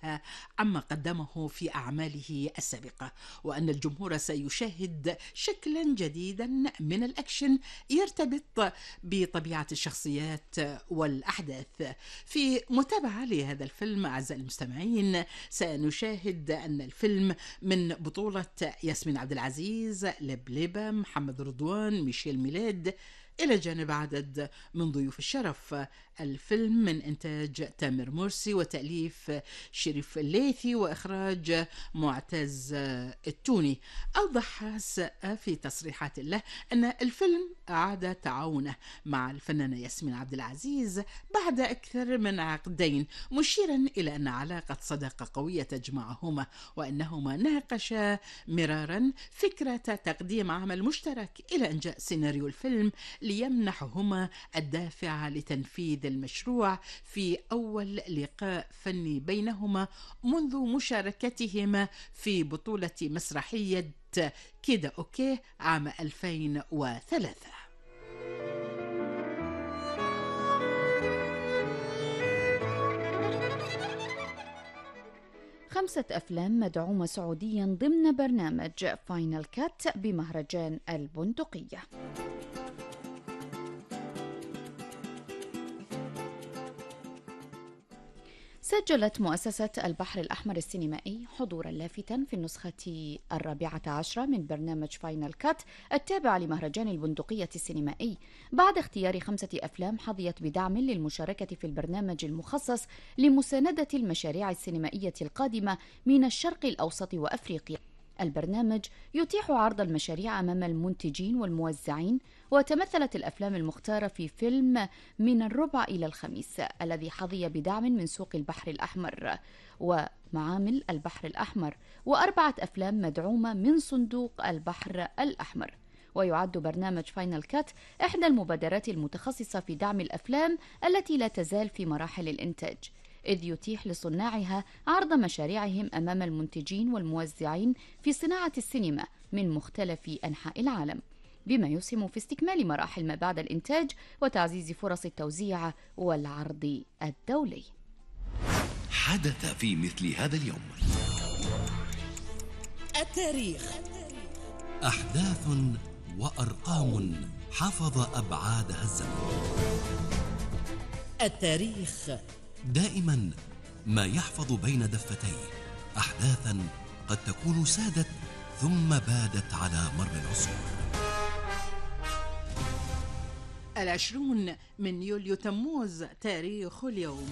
لها عما قدمه في أعماله السابقة، وأن الجمهور سيشاهد شكلا جديدا من الأكشن يرتبط بطبيعة الشخصيات والأحداث. في متابعة لهذا الفيلم أعزائي المستمعين سنشاهد أن الفيلم من بطولة ياسمين عبد العزيز، لبلبة، محمد رضوان، ميشيل ميلاد، إلى جانب عدد من ضيوف الشرف. الفيلم من إنتاج تامر مرسي وتأليف شريف الليثي وإخراج معتز التوني. أوضح السقا في تصريحات له أن الفيلم أعاد تعاونه مع الفنانة ياسمين عبد العزيز بعد أكثر من عقدين، مشيرا إلى أن علاقة صداقة قوية تجمعهما، وأنهما ناقشا مرارا فكرة تقديم عمل مشترك إلى إنجاء سيناريو الفيلم ليمنحهما الدافع لتنفيذ المشروع في أول لقاء فني بينهما منذ مشاركتهما في بطولة مسرحية كده أوكي عام 2003. 5 أفلام مدعومة سعوديا ضمن برنامج فاينل كات بمهرجان البندقية. سجلت مؤسسة البحر الأحمر السينمائي حضورا لافتا في النسخة 14 من برنامج فاينل كات التابع لمهرجان البندقية السينمائي، بعد اختيار 5 أفلام حظيت بدعم للمشاركة في البرنامج المخصص لمساندة المشاريع السينمائية القادمة من الشرق الأوسط وأفريقيا. البرنامج يتيح عرض المشاريع أمام المنتجين والموزعين، وتمثلت الأفلام المختارة في فيلم من الربع إلى الخميس الذي حظي بدعم من سوق البحر الأحمر ومعامل البحر الأحمر، و4 أفلام مدعومة من صندوق البحر الأحمر. ويعد برنامج فاينل كات إحدى المبادرات المتخصصة في دعم الأفلام التي لا تزال في مراحل الإنتاج، إذ يتيح لصناعها عرض مشاريعهم أمام المنتجين والموزعين في صناعة السينما من مختلف أنحاء العالم، بما يسهم في استكمال مراحل ما بعد الإنتاج وتعزيز فرص التوزيع والعرض الدولي. حدث في مثل هذا اليوم. التاريخ. أحداث وأرقام حفظ أبعادها الزمن. التاريخ دائما ما يحفظ بين دفتيه أحداثا قد تكون سادت ثم بادت على مر العصور. 20 من يوليو تموز تاريخ اليوم.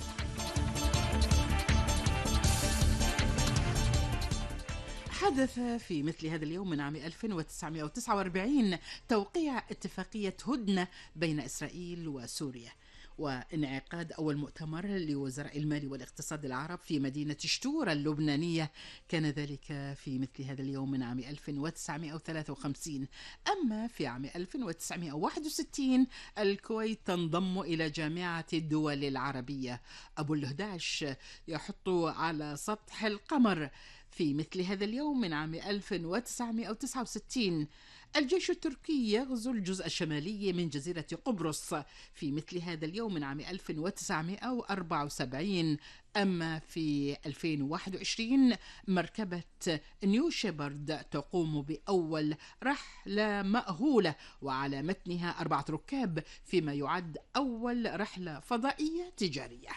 حدث في مثل هذا اليوم من عام 1949 توقيع اتفاقية هدنة بين إسرائيل وسوريا، وانعقاد أول مؤتمر لوزراء المال والاقتصاد العرب في مدينة شتورة اللبنانية كان ذلك في مثل هذا اليوم من عام 1953. أما في عام 1961 الكويت تنضم إلى جامعة الدول العربية. أبو الهداش يحط على سطح القمر في مثل هذا اليوم من عام 1969. الجيش التركي يغزو الجزء الشمالي من جزيرة قبرص في مثل هذا اليوم من عام 1974. أما في 2021 مركبة نيو شيبرد تقوم بأول رحلة مأهولة وعلى متنها 4 ركاب، فيما يعد أول رحلة فضائية تجارية.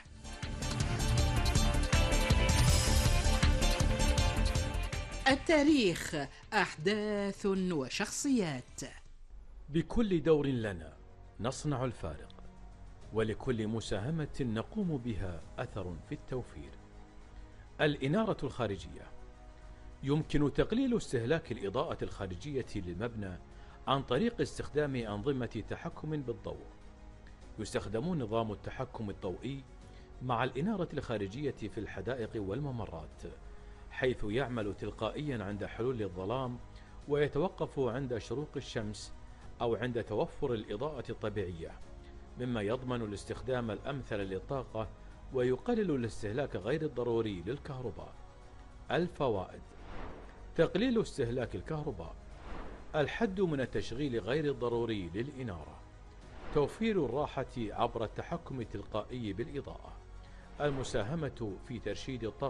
التاريخ، أحداث وشخصيات. بكل دور لنا نصنع الفارق، ولكل مساهمة نقوم بها أثر في التوفير. الإنارة الخارجية: يمكن تقليل استهلاك الإضاءة الخارجية للمبنى عن طريق استخدام أنظمة تحكم بالضوء. يستخدم نظام التحكم الضوئي مع الإنارة الخارجية في الحدائق والممرات، حيث يعمل تلقائيا عند حلول الظلام ويتوقف عند شروق الشمس أو عند توفر الإضاءة الطبيعية، مما يضمن الاستخدام الأمثل للطاقة ويقلل الاستهلاك غير الضروري للكهرباء. الفوائد: تقليل استهلاك الكهرباء، الحد من التشغيل غير الضروري للإنارة، توفير الراحة عبر التحكم التلقائي بالإضاءة، المساهمة في ترشيد الطاقة